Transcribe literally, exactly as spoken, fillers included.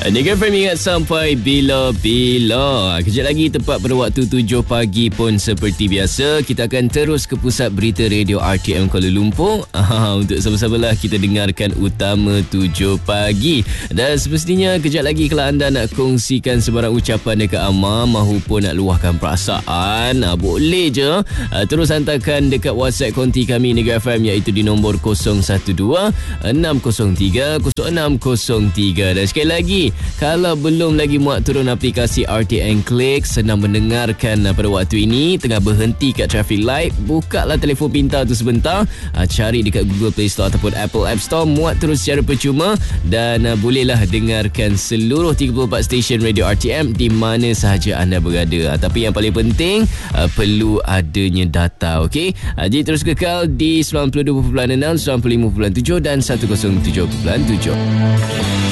Nega F M ingat sampai bila-bila. Kejap lagi tepat pada waktu tujuh pagi pun seperti biasa, kita akan terus ke pusat berita radio R T M Kuala Lumpur ah, untuk sama-samalah kita dengarkan Utama tujuh pagi. Dan semestinya kejap lagi kalau anda nak kongsikan sebarang ucapan dekat Amar mahupun nak luahkan perasaan, ah, boleh je ah, terus hantarkan dekat WhatsApp konti kami Nega F M, iaitu di nombor kosong satu dua enam kosong tiga kosong enam kosong tiga. Dan sekali lagi, kalau belum lagi muat turun aplikasi R T N Click, senang mendengarkan pada waktu ini, tengah berhenti kat traffic light, buka lah telefon pintar tu sebentar, cari dekat Google Play Store ataupun Apple App Store, muat terus secara percuma dan bolehlah dengarkan seluruh tiga puluh empat stesen radio R T M di mana sahaja anda berada. Tapi yang paling penting, perlu adanya data, okey? Jadi terus kekal di sembilan puluh dua perpuluhan enam, sembilan puluh lima perpuluhan tujuh dan seratus tujuh perpuluhan tujuh.